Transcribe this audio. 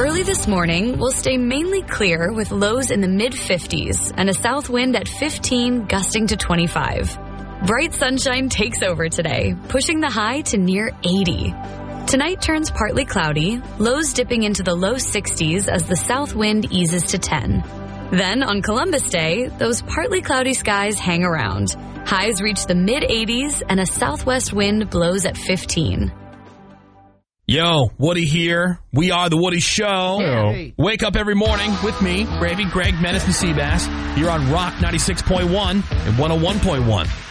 Early this morning, we'll stay mainly clear with lows in the mid-50s and a south wind at 15, gusting to 25. Bright sunshine takes over today, pushing the high to near 80. Tonight turns partly cloudy, lows dipping into the low 60s as the south wind eases to 10. Then, on Columbus Day, those partly cloudy skies hang around. Highs reach the mid-80s and a southwest wind blows at 15. Yo, Woody here. We are The Woody Show. Hey. Wake up every morning with me, Gravy, Greg, Menace, and Seabass. Here on Rock 96.1 and 101.1.